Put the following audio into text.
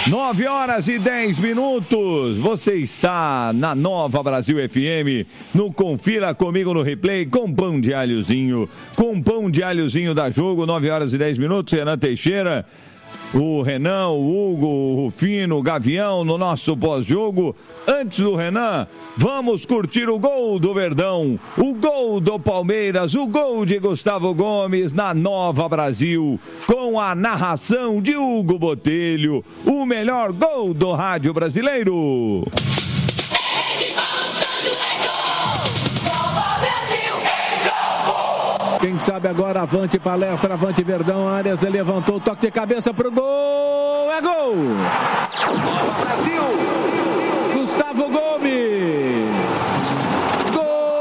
9h10. Você está na Nova Brasil FM, no Confira Comigo no Replay, com pão de alhozinho. Com pão de alhozinho da Jogo, 9h10. Renan Teixeira, o Renan, o Hugo, o Rufino, o Gavião no nosso pós-jogo. Antes do Renan, vamos curtir o gol do Verdão, o gol do Palmeiras, o gol de Gustavo Gomes na Nova Brasil, com a narração de Hugo Botelho, o melhor gol do rádio brasileiro. Quem sabe agora, avante palestra, avante Verdão, Arias levantou, toque de cabeça pro gol, é gol! Brasil! Gustavo Gomes!